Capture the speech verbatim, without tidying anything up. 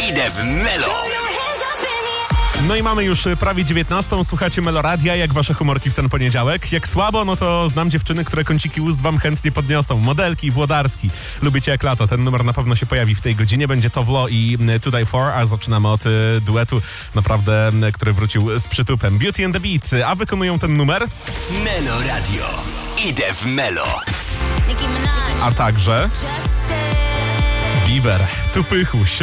Idę w Melo. No i mamy już prawie dziewiętnastą, słuchacie Meloradia. Jak wasze humorki w ten poniedziałek? Jak słabo, no to znam dziewczyny, które kąciki ust wam chętnie podniosą. Modelki, Włodarski. Lubicie jak lato. Ten numer na pewno się pojawi w tej godzinie. Będzie Towlo i To Die For, a zaczynamy od y, duetu, naprawdę, y, który wrócił z przytupem. Beauty and the Beat. A wykonują ten numer? Meloradio. Idę w Melo. A także Bieber, Tupychuś.